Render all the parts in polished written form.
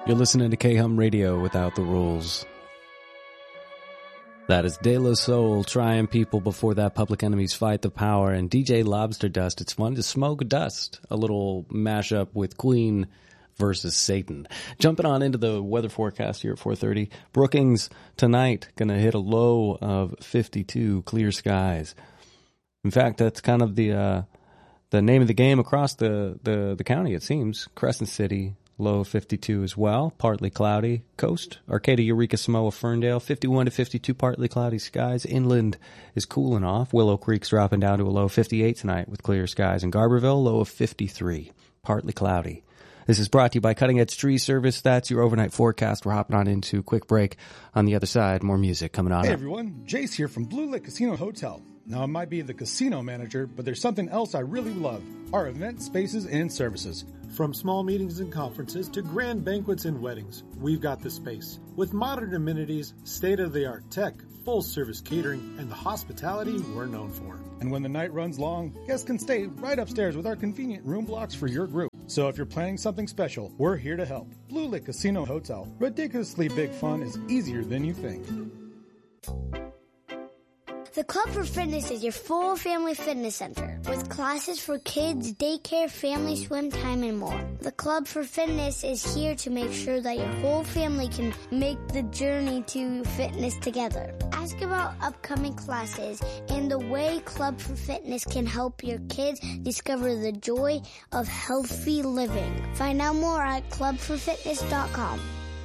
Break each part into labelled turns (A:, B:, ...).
A: You're listening to K-Hum Radio without the rules. That is De La Soul, Trying People. Before that, Public Enemy's Fight the Power, and DJ Lobster Dust, It's Fun to Smoke Dust. A little mashup with Queen versus Satan. Jumping on into the weather forecast here at 4:30. Brookings tonight going to hit a low of 52, clear skies. In fact, that's kind of the name of the game across the county, it seems. Crescent City, low of 52 as well, partly cloudy. Coast, Arcata, Eureka, Samoa, Ferndale, 51 to 52, partly cloudy skies. Inland is cooling off. Willow Creek's dropping down to a low of 58 tonight with clear skies. And Garberville, low of 53, partly cloudy. This is brought to you by Cutting Edge Tree Service. That's your overnight forecast. We're hopping on into a quick break. On the other side, more music coming on.
B: Hey,
A: up.
B: everyone. Jace here from Blue Lake Casino Hotel. Now, I might be the casino manager, but there's something else I really love. Our event spaces and services.
C: From small meetings and conferences to grand banquets and weddings, we've got the space. With modern amenities, state-of-the-art tech, full-service catering, and the hospitality we're known for.
B: And when the night runs long, guests can stay right upstairs with our convenient room blocks for your group. So if you're planning something special, we're here to help. Blue Lake Casino Hotel. Ridiculously big fun is easier than you think.
D: The Club for Fitness is your full family fitness center with classes for kids, daycare, family swim time, and more. The Club for Fitness is here to make sure that your whole family can make the journey to fitness together. Ask about upcoming classes and the way Club for Fitness can help your kids discover the joy of healthy living. Find out more at clubforfitness.com.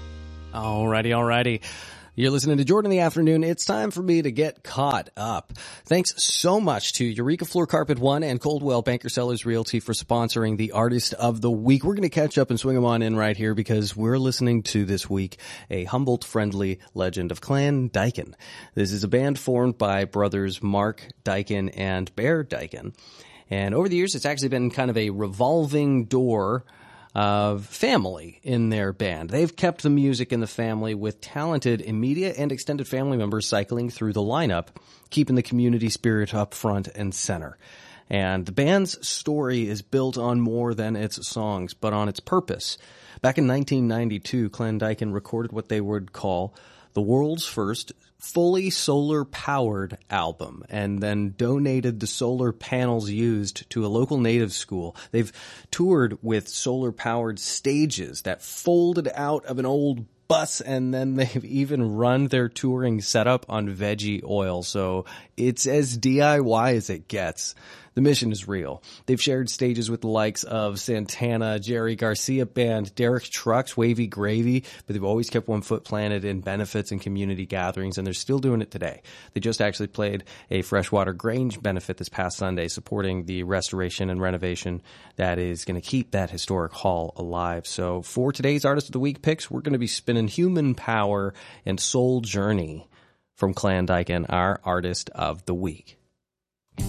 A: Alrighty. You're listening to Jordan in the Afternoon. It's time for me to get caught up. Thanks so much to Eureka Floor Carpet One and Coldwell Banker Sellers Realty for sponsoring the Artist of the Week. We're going to catch up and swing them on in right here because we're listening to this week a Humboldt-friendly legend of Clan Dyken. This is a band formed by brothers Mark Dyken and Bear Dyken. And over the years, it's actually been kind of a revolving door of family in their band. They've kept the music in the family with talented immediate and extended family members cycling through the lineup, keeping the community spirit up front and center. And the band's story is built on more than its songs, but on its purpose. Back in 1992, Clan Dyken recorded what they would call the world's first fully solar-powered album, and then donated the solar panels used to a local native school. They've toured with solar-powered stages that folded out of an old bus, and then they've even run their touring setup on veggie oil, so it's as DIY as it gets. The mission is real. They've shared stages with the likes of Santana, Jerry Garcia Band, Derek Trucks, Wavy Gravy, but they've always kept one foot planted in benefits and community gatherings, and they're still doing it today. They just actually played a Freshwater Grange benefit this past Sunday, supporting the restoration and renovation that is going to keep that historic hall alive. So for today's Artist of the Week picks, we're going to be spinning Human Power and Soul Journey from Clan Dyken, our Artist of the Week.